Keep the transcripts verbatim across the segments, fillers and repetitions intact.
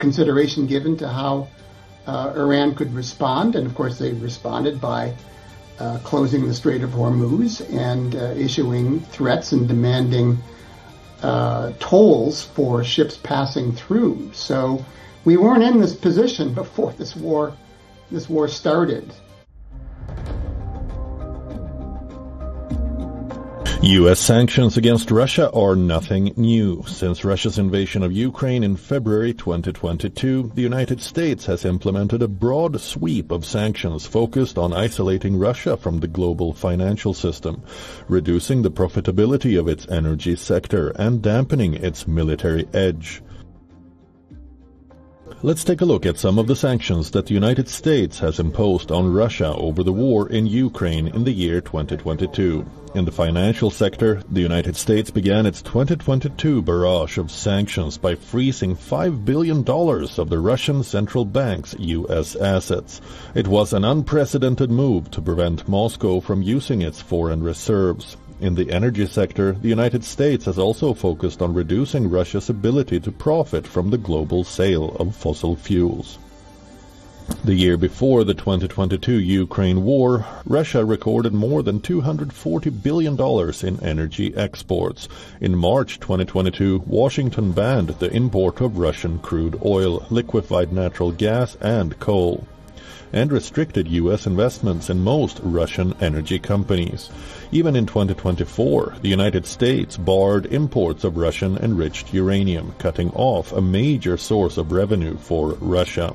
consideration given to how uh, Iran could respond, and of course they responded by uh, closing the Strait of Hormuz and uh, issuing threats and demanding uh, tolls for ships passing through. So we weren't in this position before this war, this war started. U S sanctions against Russia are nothing new. Since Russia's invasion of Ukraine in February twenty twenty-two, the United States has implemented a broad sweep of sanctions focused on isolating Russia from the global financial system, reducing the profitability of its energy sector, and dampening its military edge. Let's take a look at some of the sanctions that the United States has imposed on Russia over the war in Ukraine in the year twenty twenty-two. In the financial sector, the United States began its twenty twenty-two barrage of sanctions by freezing five billion dollars of the Russian central bank's U S assets. It was an unprecedented move to prevent Moscow from using its foreign reserves. In the energy sector, the United States has also focused on reducing Russia's ability to profit from the global sale of fossil fuels. The year before the twenty twenty-two Ukraine war, Russia recorded more than two hundred forty billion dollars in energy exports. In March twenty twenty-two, Washington banned the import of Russian crude oil, liquefied natural gas, and coal, and restricted U S investments in most Russian energy companies. Even in twenty twenty-four, the United States barred imports of Russian enriched uranium, cutting off a major source of revenue for Russia.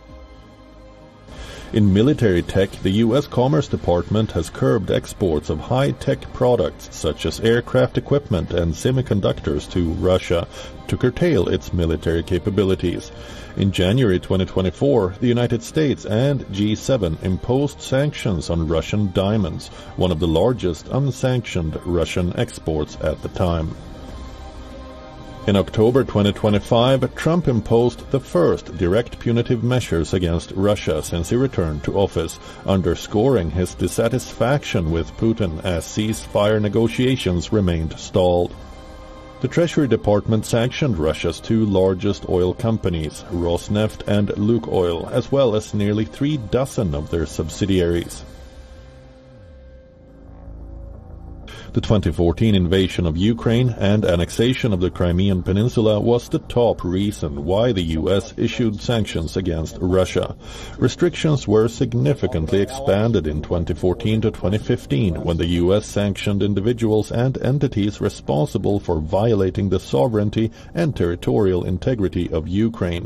In military tech, the U S Commerce Department has curbed exports of high-tech products such as aircraft equipment and semiconductors to Russia to curtail its military capabilities. In January twenty twenty-four, the United States and G seven imposed sanctions on Russian diamonds, one of the largest unsanctioned Russian exports at the time. In October twenty twenty-five, Trump imposed the first direct punitive measures against Russia since he returned to office, underscoring his dissatisfaction with Putin as ceasefire negotiations remained stalled. The Treasury Department sanctioned Russia's two largest oil companies, Rosneft and Lukoil, as well as nearly three dozen of their subsidiaries. The twenty fourteen invasion of Ukraine and annexation of the Crimean Peninsula was the top reason why the U S issued sanctions against Russia. Restrictions were significantly expanded in twenty fourteen to twenty fifteen when the U S sanctioned individuals and entities responsible for violating the sovereignty and territorial integrity of Ukraine.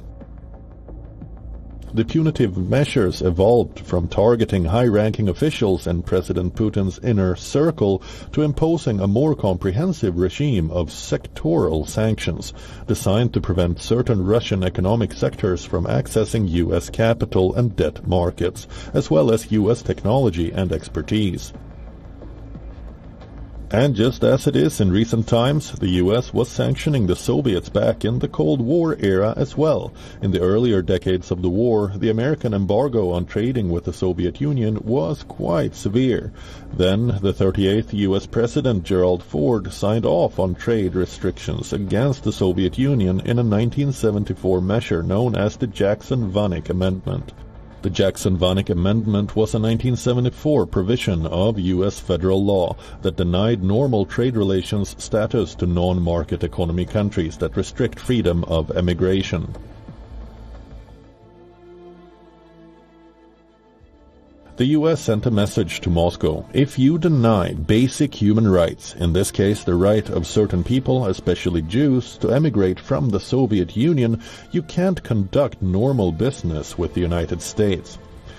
The punitive measures evolved from targeting high-ranking officials and President Putin's inner circle to imposing a more comprehensive regime of sectoral sanctions designed to prevent certain Russian economic sectors from accessing U S capital and debt markets, as well as U S technology and expertise. And just as it is in recent times, the U S was sanctioning the Soviets back in the Cold War era as well. In the earlier decades of the war, the American embargo on trading with the Soviet Union was quite severe. Then, the thirty-eighth U S President Gerald Ford signed off on trade restrictions against the Soviet Union in a nineteen seventy-four measure known as the Jackson-Vanik Amendment. The Jackson-Vanik Amendment was a nineteen seventy-four provision of U S federal law that denied normal trade relations status to non-market economy countries that restrict freedom of emigration. The U S sent a message to Moscow: if you deny basic human rights, in this case the right of certain people, especially Jews, to emigrate from the Soviet Union, you can't conduct normal business with the United States.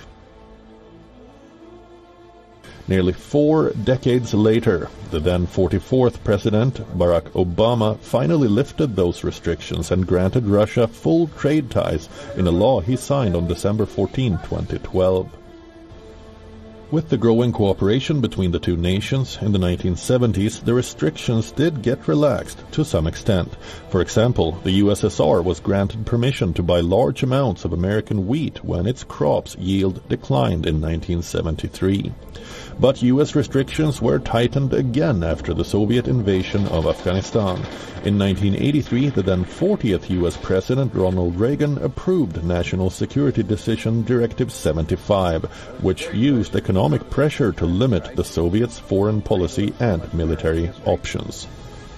Nearly four decades later, the then forty-fourth President, Barack Obama, finally lifted those restrictions and granted Russia full trade ties in a law he signed on December fourteenth, twenty twelve. With the growing cooperation between the two nations in the nineteen seventies, the restrictions did get relaxed to some extent. For example, the U S S R was granted permission to buy large amounts of American wheat when its crops yield declined in nineteen seventy-three. But U S restrictions were tightened again after the Soviet invasion of Afghanistan. In nineteen eighty-three, the then fortieth U S President Ronald Reagan approved National Security Decision Directive seventy-five, which used economic pressure to limit the Soviets' foreign policy and military options.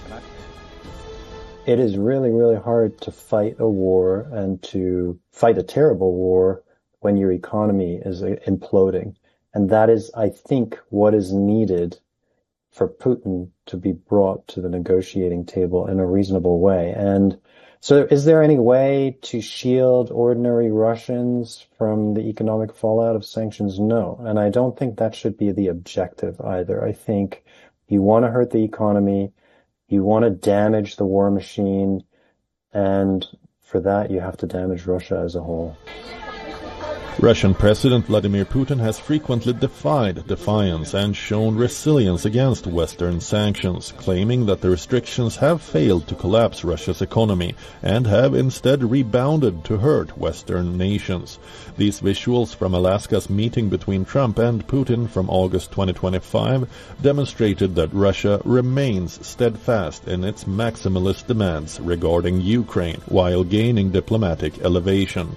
It is really, really hard to fight a war and to fight a terrible war when your economy is imploding. And that is, I think, what is needed for Putin to be brought to the negotiating table in a reasonable way. And so is there any way to shield ordinary Russians from the economic fallout of sanctions? No. And I don't think that should be the objective either. I think you want to hurt the economy, you want to damage the war machine, and for that you have to damage Russia as a whole. Russian President Vladimir Putin has frequently defied defiance and shown resilience against Western sanctions, claiming that the restrictions have failed to collapse Russia's economy and have instead rebounded to hurt Western nations. These visuals from Alaska's meeting between Trump and Putin from August twenty twenty-five demonstrated that Russia remains steadfast in its maximalist demands regarding Ukraine while gaining diplomatic elevation.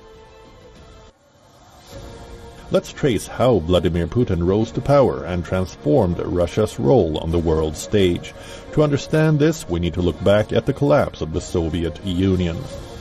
Let's trace how Vladimir Putin rose to power and transformed Russia's role on the world stage. To understand this, we need to look back at the collapse of the Soviet Union.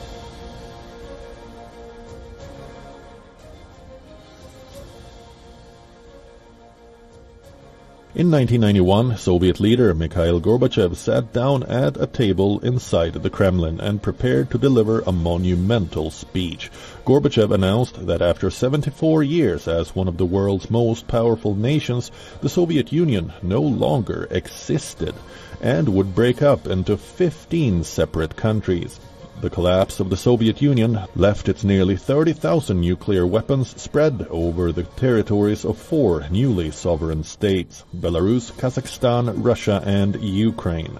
In nineteen ninety-one, Soviet leader Mikhail Gorbachev sat down at a table inside the Kremlin and prepared to deliver a monumental speech. Gorbachev announced that after seventy-four years as one of the world's most powerful nations, the Soviet Union no longer existed and would break up into fifteen separate countries. The collapse of the Soviet Union left its nearly thirty thousand nuclear weapons spread over the territories of four newly sovereign states: Belarus, Kazakhstan, Russia, and Ukraine.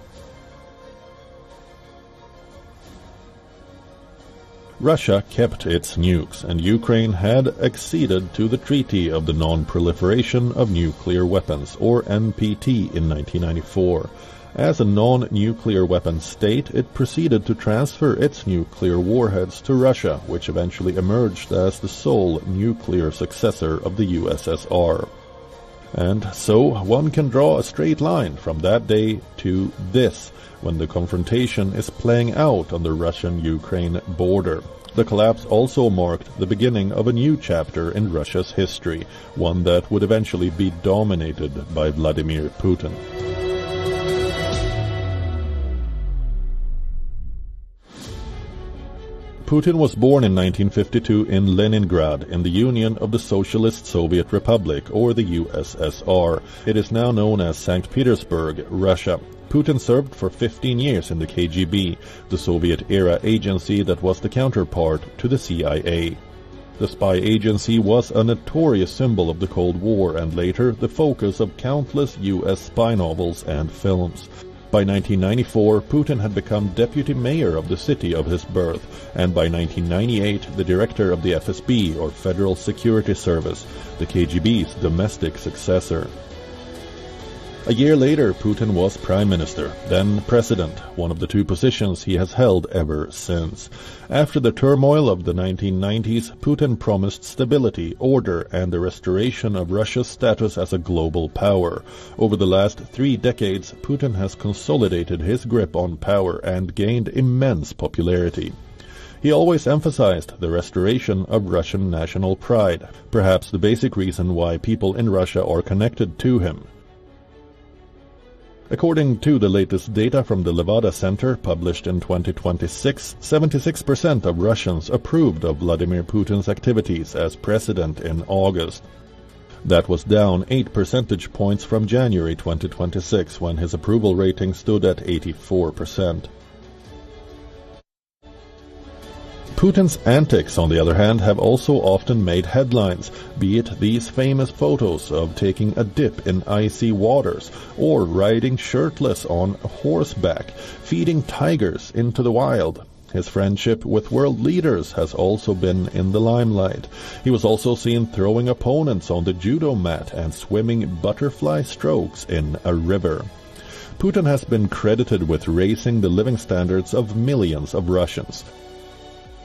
Russia kept its nukes, and Ukraine had acceded to the Treaty of the Non-Proliferation of Nuclear Weapons, or N P T, in nineteen ninety-four. As a non-nuclear weapon state, it proceeded to transfer its nuclear warheads to Russia, which eventually emerged as the sole nuclear successor of the U S S R. And so one can draw a straight line from that day to this, when the confrontation is playing out on the Russian-Ukraine border. The collapse also marked the beginning of a new chapter in Russia's history, one that would eventually be dominated by Vladimir Putin. Putin was born in nineteen fifty-two in Leningrad, in the Union of the Socialist Soviet Republic, or the U S S R. It is now known as Saint Petersburg, Russia. Putin served for fifteen years in the K G B, the Soviet-era agency that was the counterpart to the C I A. The spy agency was a notorious symbol of the Cold War and later the focus of countless U S spy novels and films. By nineteen ninety-four, Putin had become deputy mayor of the city of his birth, and by nineteen ninety-eight, the director of the F S B, or Federal Security Service, the K G B's domestic successor. A year later, Putin was prime minister, then president, one of the two positions he has held ever since. After the turmoil of the nineteen nineties, Putin promised stability, order, and the restoration of Russia's status as a global power. Over the last three decades, Putin has consolidated his grip on power and gained immense popularity. He always emphasized the restoration of Russian national pride, perhaps the basic reason why people in Russia are connected to him. According to the latest data from the Levada Center, published in twenty twenty-six, seventy-six percent of Russians approved of Vladimir Putin's activities as president in August. That was down eight percentage points from January twenty twenty-six, when his approval rating stood at eighty-four percent. Putin's antics, on the other hand, have also often made headlines, be it these famous photos of taking a dip in icy waters, or riding shirtless on horseback, feeding tigers into the wild. His friendship with world leaders has also been in the limelight. He was also seen throwing opponents on the judo mat and swimming butterfly strokes in a river. Putin has been credited with raising the living standards of millions of Russians.